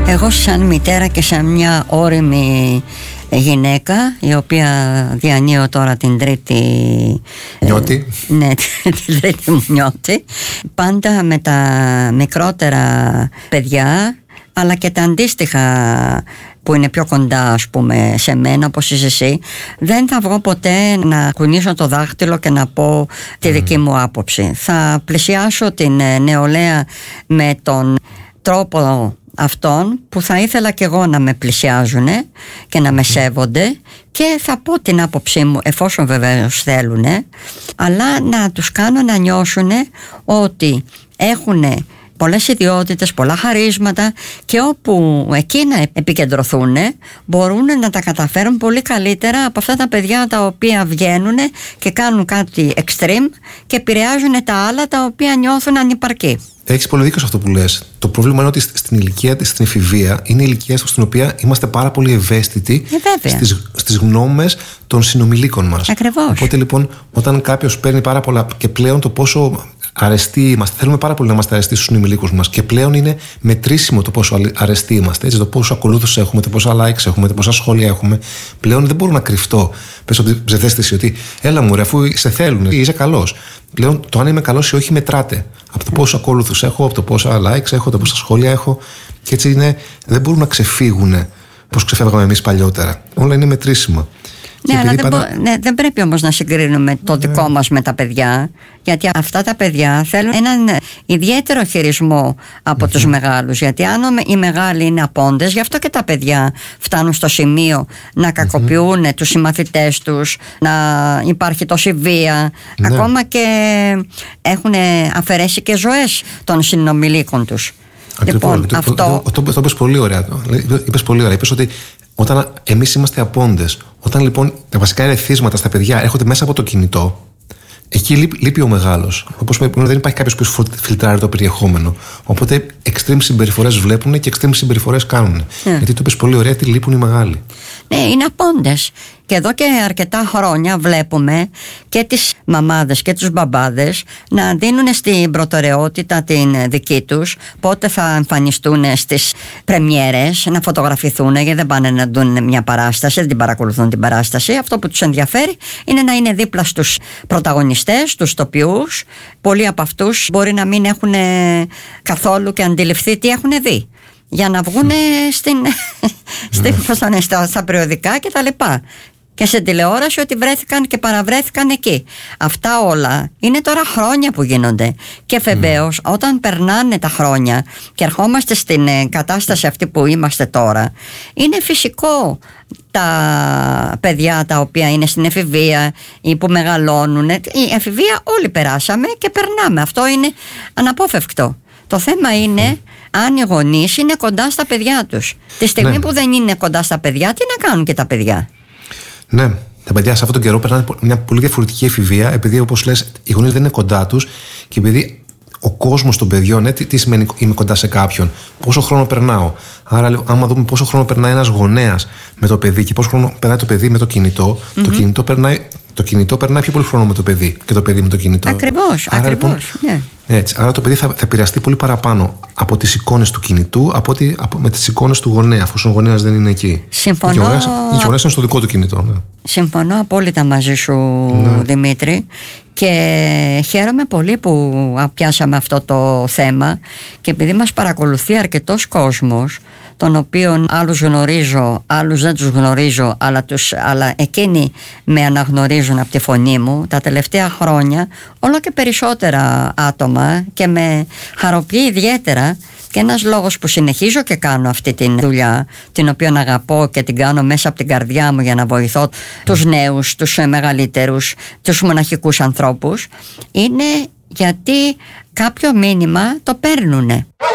Εγώ σαν μητέρα και σαν μια όριμη γυναίκα, η οποία διανύω τώρα την τρίτη νιώτη. Ναι, την τρίτη μου νιώτη. Πάντα με τα μικρότερα παιδιά, αλλά και τα αντίστοιχα που είναι πιο κοντά, ας πούμε, σε μένα, όπως είσαι εσύ, δεν θα βγω ποτέ να κουνήσω το δάχτυλο και να πω τη δική μου άποψη. Θα πλησιάσω την νεολαία με τον τρόπο αυτόν που θα ήθελα και εγώ να με πλησιάζουν και να με σέβονται, και θα πω την άποψή μου, εφόσον βεβαίως θέλουν, αλλά να τους κάνω να νιώσουν ότι έχουν πολλές ιδιότητες, πολλά χαρίσματα, και όπου εκείνα επικεντρωθούν μπορούν να τα καταφέρουν πολύ καλύτερα από αυτά τα παιδιά τα οποία βγαίνουν και κάνουν κάτι extreme και επηρεάζουν τα άλλα τα οποία νιώθουν ανυπαρκή. Έχεις πολύ δίκιο σε αυτό που λες. Το πρόβλημα είναι ότι στην ηλικία, στην εφηβεία, είναι η ηλικία στην οποία είμαστε πάρα πολύ ευαίσθητοι στις γνώμες των συνομιλίκων μας. Ακριβώς. Οπότε λοιπόν, όταν κάποιος παίρνει πάρα πολλά, και πλέον το πόσο αρεστοί είμαστε, θέλουμε πάρα πολύ να είμαστε αρεστοί στους συνομιλίκους μας, και πλέον είναι μετρήσιμο το πόσο αρεστοί είμαστε. Έτσι, το πόσο ακολούθους έχουμε, το πόσα likes έχουμε, το πόσα σχόλια έχουμε. Πλέον δεν μπορώ να κρυφτώ πίσω από την ψευδαίσθηση ότι έλα μου ρε, αφού σε θέλουν, είσαι καλός. Πλέον το αν είμαι καλός ή όχι μετράται από το πόσο ακολούθους έχω, από το πόσα likes έχω, το πόσα σχόλια έχω. Και έτσι είναι, δεν μπορούν να ξεφύγουν πώς ξεφεύγαμε εμείς παλιότερα. Όλα είναι μετρήσιμα. Ναι, αλλά δεν πρέπει όμως να συγκρίνουμε το δικό μας με τα παιδιά, γιατί αυτά τα παιδιά θέλουν έναν ιδιαίτερο χειρισμό από τους μεγάλους. Γιατί αν οι μεγάλοι είναι απόντες, γι' αυτό και τα παιδιά φτάνουν στο σημείο να κακοποιούν τους συμμαθητές τους, να υπάρχει τόση βία, ακόμα και έχουν αφαιρέσει και ζωές των συνομιλίκων τους. Λοιπόν, αυτό το είπες πολύ ωραία. Είπες ότι όταν εμείς είμαστε απόντες, όταν λοιπόν τα βασικά ερεθίσματα στα παιδιά έρχονται μέσα από το κινητό, εκεί λείπει ο μεγάλος. Όπως δεν υπάρχει κάποιος που φιλτράρει το περιεχόμενο. Οπότε extreme συμπεριφορές βλέπουν και extreme συμπεριφορές κάνουν. Γιατί το είπες πολύ ωραία, ότι λείπουν οι μεγάλοι. Ναι, είναι απόντες. Και εδώ και αρκετά χρόνια βλέπουμε και τις μαμάδες και τους μπαμπάδες να δίνουν στην προτεραιότητα την δική τους, πότε θα εμφανιστούν στις πρεμιέρες, να φωτογραφηθούν, γιατί δεν πάνε να δουν μια παράσταση, δεν την παρακολουθούν την παράσταση. Αυτό που τους ενδιαφέρει είναι να είναι δίπλα στους πρωταγωνιστές, στους τοπιούς. Πολλοί από αυτούς μπορεί να μην έχουν καθόλου και αντιληφθεί τι έχουν δει, για να βγουν στα περιοδικά και τα λοιπά, και σε τηλεόραση ότι βρέθηκαν και παραβρέθηκαν εκεί. Αυτά όλα είναι τώρα χρόνια που γίνονται, και βεβαίως όταν περνάνε τα χρόνια και ερχόμαστε στην κατάσταση αυτή που είμαστε τώρα, είναι φυσικό τα παιδιά τα οποία είναι στην εφηβεία ή που μεγαλώνουν, η εφηβεία όλοι περάσαμε και περνάμε, αυτό είναι αναπόφευκτο. Το θέμα είναι αν οι γονείς είναι κοντά στα παιδιά τους. Τη στιγμή που δεν είναι κοντά στα παιδιά, τι να κάνουν και τα παιδιά? Ναι, τα παιδιά σε αυτόν τον καιρό περνάνε μια πολύ διαφορετική εφηβεία, επειδή όπως λες οι γονείς δεν είναι κοντά τους, και επειδή ο κόσμος των παιδιών, τι σημαίνει είμαι κοντά σε κάποιον, πόσο χρόνο περνάω. Άρα, άμα δούμε πόσο χρόνο περνάει ένας γονέας με το παιδί και πόσο χρόνο περνάει το παιδί με το κινητό, το κινητό περνάει πιο πολύ χρόνο με το παιδί και το παιδί με το κινητό. Ακριβώς. Λοιπόν, ναι. Έτσι, άρα το παιδί θα επηρεαστεί πολύ παραπάνω από τις εικόνες του κινητού με τις εικόνες του γονέα, αφού ο γονέας δεν είναι εκεί. Συμφωνώ. Οι γονέας είναι στο δικό του κινητό. Ναι. Συμφωνώ απόλυτα μαζί σου, Δημήτρη, και χαίρομαι πολύ που πιάσαμε αυτό το θέμα, και επειδή μας παρακολουθεί αρκετός κόσμος, τον οποίον άλλους γνωρίζω, άλλους δεν τους γνωρίζω, αλλά εκείνοι με αναγνωρίζουν από τη φωνή μου τα τελευταία χρόνια, όλο και περισσότερα άτομα, και με χαροποιεί ιδιαίτερα. Και ένας λόγος που συνεχίζω και κάνω αυτή τη δουλειά, την οποία αγαπώ και την κάνω μέσα από την καρδιά μου για να βοηθώ τους νέους, τους μεγαλύτερους, τους μοναχικούς ανθρώπους, είναι γιατί κάποιο μήνυμα το παίρνουνε.